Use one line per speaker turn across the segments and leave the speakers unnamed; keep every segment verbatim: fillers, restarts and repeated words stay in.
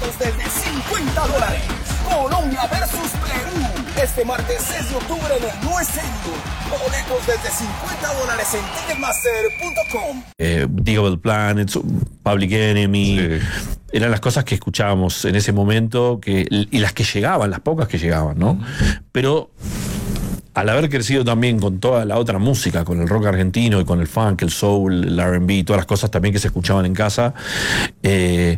boletos desde cincuenta dólares. Colombia versus Perú. Este martes seis de octubre en el U S A. Boletos desde cincuenta dólares en ticketmaster punto com.
Eh, Digable Planets, Public Enemy.
Sí.
Eran las cosas que escuchábamos en ese momento que, y las que llegaban, las pocas que llegaban, ¿no? Uh-huh. Pero al haber crecido también con toda la otra música, con el rock argentino y con el funk, el soul, el R and B, todas las cosas también que se escuchaban en casa, eh,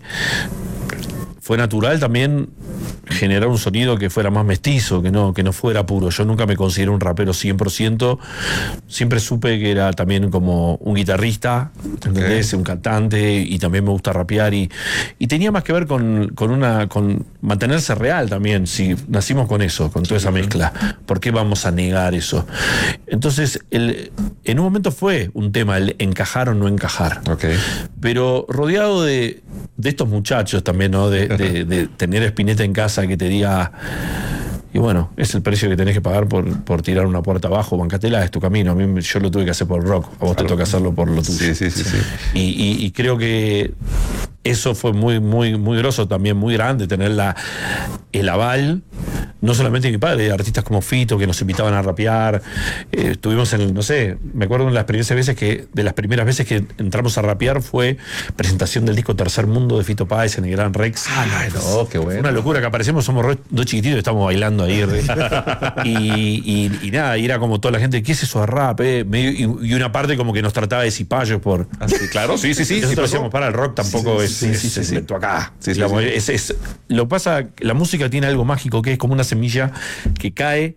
fue natural también generar un sonido que fuera más mestizo, que no, que no fuera puro. Yo nunca me consideré un rapero cien por ciento, siempre supe que era también como un guitarrista, ¿entendés? Okay. Un cantante, y también me gusta rapear, y, y tenía más que ver con, con una con mantenerse real también. Si nacimos con eso, con toda esa mezcla, ¿por qué vamos a negar eso? Entonces, el, en un momento fue un tema el encajar o no encajar.
Okay.
Pero rodeado de, de estos muchachos también, ¿no? De, de, de tener Spinetta en casa que te diga, y bueno, es el precio que tenés que pagar por, por tirar una puerta abajo, bancatela, es tu camino. A mí, yo lo tuve que hacer por el rock, a vos claro. te toca hacerlo por lo tuyo.
Sí, sí, sí, sí.
Y, y, y creo que eso fue muy, muy, muy groso también, muy grande, tener la, el aval, no solamente de mi padre, de artistas como Fito, que nos invitaban a rapear. Eh, estuvimos en, no sé, me acuerdo de las primeras veces que, de las primeras veces que entramos a rapear fue presentación del disco Tercer Mundo de Fito Páez en el Gran Rex.
Ah, no, qué bueno.
Una locura que aparecemos, somos dos chiquititos y estamos bailando ahí. y, y, y nada, y era como toda la gente, ¿qué es eso de rap? Eh? Medio, y, y una parte como que nos trataba de cipayos por...
Ah, sí, claro, sí, sí, sí.
Nosotros
sí,
decíamos, para el rock tampoco
sí,
es,
sí,
es,
sí,
es,
sí,
es
sí.
invento acá.
Sí, sí,
digamos,
sí.
Es, es, lo pasa, la música tiene algo mágico que es como una semilla que cae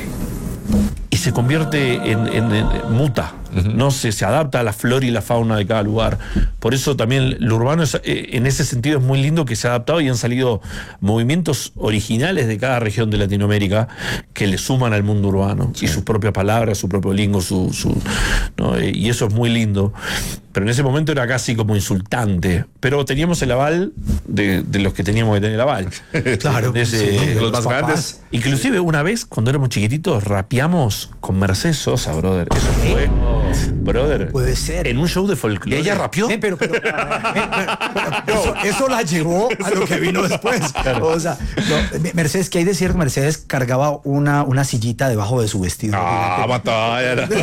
y se convierte en, en, en muta. Uh-huh. No se, se adapta a la flora y la fauna de cada lugar. Por eso también lo urbano es, eh, en ese sentido es muy lindo que se ha adaptado y han salido movimientos originales de cada región de Latinoamérica que le suman al mundo urbano, sí. Y sus propias palabras, su propio lingo, su, su, ¿no? eh, y eso es muy lindo. Pero en ese momento era casi como insultante. Pero teníamos el aval de, de los que teníamos que tener el aval.
Claro.
De ese,
sí,
de
los más grandes.
Inclusive una vez, cuando éramos chiquititos, rapeamos con Mercedes Sosa, brother. Eso fue... Brother,
puede ser.
En un show de folclore.
¿Y ella rapeó?
Eh, pero, pero, eh, pero, pero eso, eso la llevó a lo que vino después. Claro. O sea, no, Mercedes, ¿qué hay de cierto? Mercedes cargaba una, una sillita debajo de su vestido.
Ah, batalla. No, no,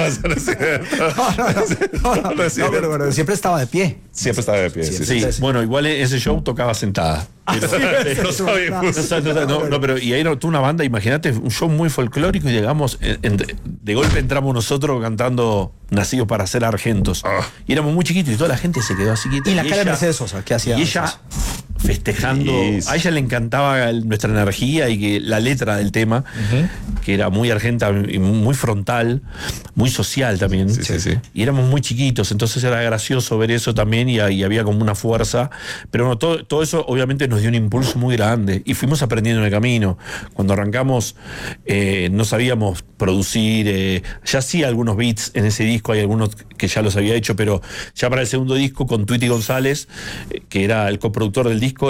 no, no, no, pero, pero siempre estaba de pie.
Siempre estaba de pie.
Sí, sí. Bueno, igual ese show tocaba sentada. Pero,
sí,
no, sabemos, no, no, no, no, pero y ahí era una banda, imagínate, un show muy folclórico y llegamos, en, en, de golpe entramos nosotros cantando Nacidos para ser Argentos. Oh. Y éramos muy chiquitos y toda la gente se quedó así quieta.
Y la cara de Mercedes Sosa, ¿qué hacía?
Y ella festejando, yes. A ella le encantaba el, nuestra energía y que la letra del tema, uh-huh. que era muy argenta y muy frontal, muy social también.
Sí, sí, sí.
Y éramos muy chiquitos, entonces era gracioso ver eso también y, y había como una fuerza. Pero bueno, todo, todo eso obviamente nos dio un impulso muy grande y fuimos aprendiendo en el camino. Cuando arrancamos eh, no sabíamos producir, eh, ya sí algunos beats en ese disco, hay algunos que ya los había hecho, pero ya para el segundo disco con Tweety González, eh, que era el coproductor del disco,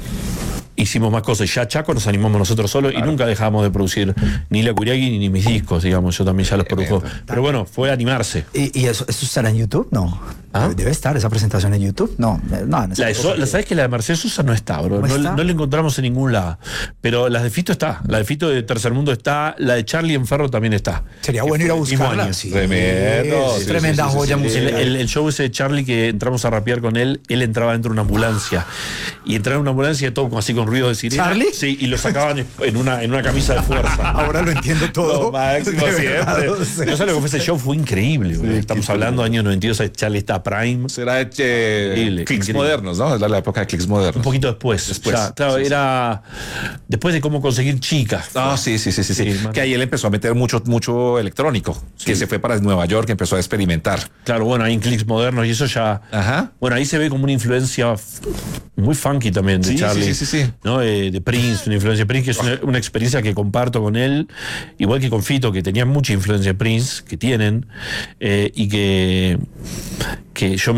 hicimos más cosas. Ya Chaco nos animamos nosotros solos, claro. Y nunca dejamos de producir ni La Curiagui ni mis discos, digamos. Yo también ya los produjo. Pero bueno, fue animarse.
¿Y, y eso, eso estará en YouTube? No. ¿Ah? Debe estar esa presentación en YouTube. No, no. no
la de so, la, ¿Sabes que la de Mercedes Sosa no está, bro? No, está? no, no la encontramos en ningún lado. Pero la de Fito está. La de Fito de Tercer Mundo está. La de Charlie Enferro también está.
Sería bueno ir a buscarla.
Sí. Tremendo.
Sí, tremenda sí, joya
sí, sí,
musical.
El, el, el show ese de Charlie que entramos a rapear con él, él entraba dentro de una ambulancia. Y entraba en una ambulancia todo así con ruido de sirena.
¿Charlie?
Sí, y lo sacaban en una, en una camisa de fuerza.
Ahora lo entiendo todo.
Lo máximo siempre.
No sé lo que fue ese show, fue increíble. Sí, Estamos hablando de año noventa y dos, Charlie está Prime.
Será eh, clics increíble. Modernos, ¿no? Es la, la época de clics modernos.
Un poquito después.
Después.
Ya, claro, sí, era después de cómo conseguir chicas.
Ah, sí, sí, sí, sí, sí. sí. Que ahí él empezó a meter mucho, mucho electrónico. Sí. Que se fue para Nueva York, que empezó a experimentar.
Claro, bueno, ahí en clics modernos y eso ya.
Ajá.
Bueno, ahí se ve como una influencia muy funky también de
sí,
Charlie.
Sí, sí, sí, sí.
¿No? Eh, de Prince, una influencia de Prince, que es una, una experiencia que comparto con él, igual que con Fito, que tenía mucha influencia de Prince, que tienen, eh, y que, que yo